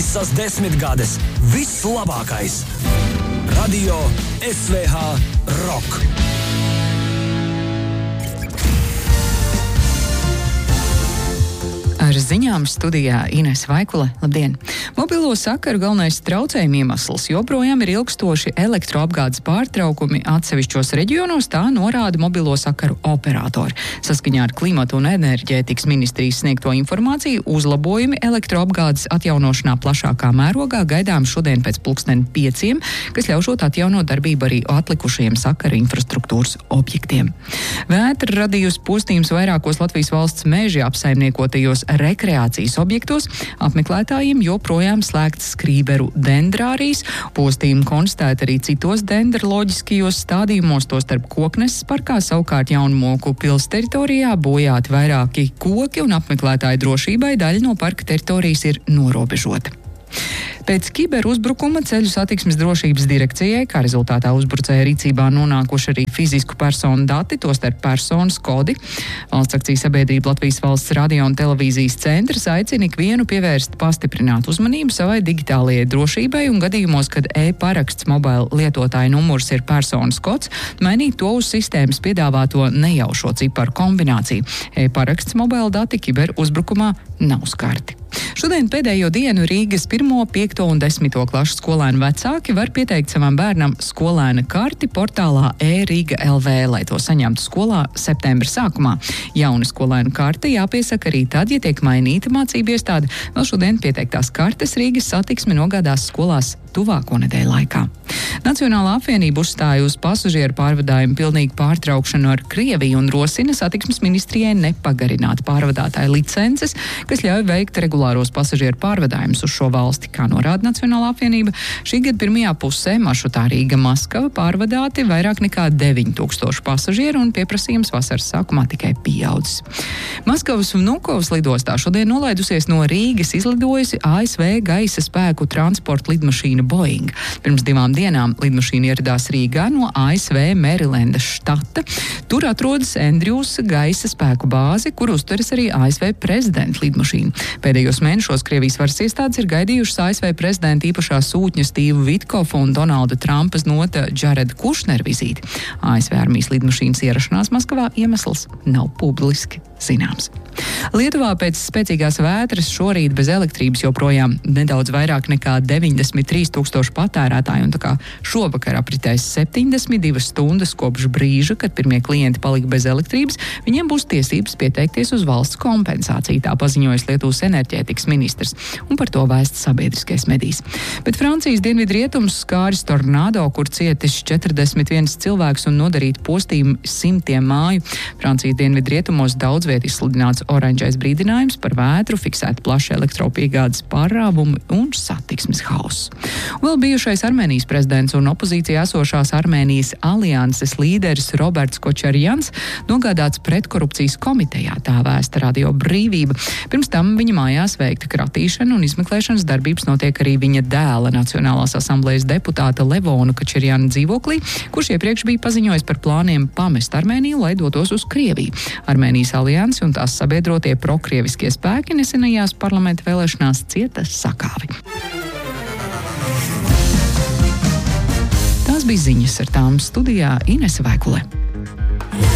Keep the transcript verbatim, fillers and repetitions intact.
Visas desmitgades, viss labākais. Radio S V H Rock. Ar ziņām studijā Ines Vaikule. Labdien! Mobilo sakaru galvenais traucējuma iemesls joprojām ir ilgstoši elektroapgādes pārtraukumi atsevišķos reģionos, tā norāda mobilo sakaru operatori. Saskaņā ar Klimatu un enerģētikas ministrijas sniegto informāciju uzlabojumi elektroapgādes atjaunošanā plašākā mērogā gaidām šodien pēc pulksten pieciem, kas ļaušot atjaunot darbību arī atlikušajiem sakaru infrastruktūras objektiem. Vētra radījusi postījums vairākos Latvijas valsts meži apsaimniekotajos rekreācijas objektos, apmeklētājiem joprojām slēgts Skrīberu dendrārijas, postījumu konstatēt arī citos dendroloģiskajos stādījumos, tostarp Kokneses parkā, savukārt Jaunmoku pils teritorijā bojāti vairāki koki un apmeklētāju drošībai daļa no parka teritorijas ir norobežota. Pēc kiberuzbrukuma ceļu satiksmes drošības direkcijai, kā rezultātā uzbrucēja rīcībā nonākuši arī fizisku personu dati, tostarp personas kodi. Valsts akciju sabiedrība Latvijas valsts radio un televīzijas centrs aicina ikvienu pievērst pastiprināt uzmanību savai digitālajai drošībai un gadījumos, kad e-paraksts mobila lietotāja numurs ir personas kods, mainīt to uz sistēmas piedāvāto nejaušo ciparu kombināciju. E-paraksts mobila dati kiberuzbrukumā nav skarti. Šodien pēdējo dienu Rīgas pirmo, piekto un desmito klašu skolēnu vecāki var pieteikt savam bērnam skolēna karti portālā e-Riga L V, lai to saņemtu skolā septembra sākumā. Jauna skolēna karte jāpiesaka arī tad, ja tiek mainīta mācību iestāde. Vēl šodien pieteiktās kartes Rīgas satiksme nogādās skolās tuvāko nedēļu laikā. Nacionālā apvienība uzstāja uz pasažieru pārvadājumu pilnīgu pārtraukšanu ar Krieviju un rosina satiksmes ministrijai nepagarināt pārvadātāju licences, kas ļauj veikt regulāros pasažieru pārvadājumus uz šo valsti. Kā norāda Nacionālā apvienība, šī gada pirmajā pusē maršrutā Rīga-Maskava pārvadāti vairāk nekā deviņi tūkstoši pasažieru un pieprasījums vasaras sākumā tikai pieaudzis. Maskavas un Vnukovas lidostā šodien nolaidusies no Rīgas izlidojusi A S V gaisa spēku transporta lidmašīna Boeing. Pirms divām dienām lidmašīna ieradās Rīgā no A S V Mērilendas štata. Tur atrodas Andrews gaisa spēku bāzi, kur uzturas arī A S V prezidenta lidmašīna. Pēdējos mēnešos Krievijas varas iestādes ir gaidījušas A S V prezidenta īpašā sūtņa Stīva Vitkofa un Donalda Trumpa znota Džareda Kušnera vizīti. A S V armijas lidmašīnas ierašanās Maskavā iemesls nav publiski zināms. Lietuvā pēc spēcīgās vētras šorīt bez elektrības joprojām nedaudz vairāk nekā deviņdesmit trīs tūkstoši patērētāji, un tā kā šovakar apritēs septiņdesmit divas stundas kopš brīža, kad pirmie klienti palika bez elektrības, viņiem būs tiesības pieteikties uz valsts kompensāciju, tā paziņojas Lietuvas enerģētikas ministrs, un par to vēsts sabiedriskais medijs. Bet Francijas dienvidrietums skāris tornado, kur cietis četrdesmit viens cilvēks un nodarīt postījumu simtiem māju. Francijas dienvidrietumos daudz viet izsludināts oranžais brīdinājums par vētru, fiksēta plaša elektropiegādes pārāvumi un satiksmes hauss. Vēl bijušais Armēnijas prezidents un opozīcijā esošās Armēnijas alianses līderis Roberts Kočarjans nogādāts pretkorupcijas komitejā, tā vēsta Radio Brīvība. Pirms tam viņa mājās veikta kratīšana un izmeklēšanas darbības notiek arī viņa dēla Nacionālās asamblejas deputāta Levona Kočarjana dzīvoklī, kurš iepriekš bija paziņojis par plāniem pamest Armēniju, lai dotos uz Krieviju. Armēnijas alianse un tās sabiedrotie prokrieviskie spēki nesenajās parlamenta vēlēšanās cieta sakāvi. Tās bija ziņas, ar tām studijā Inese Vaikule.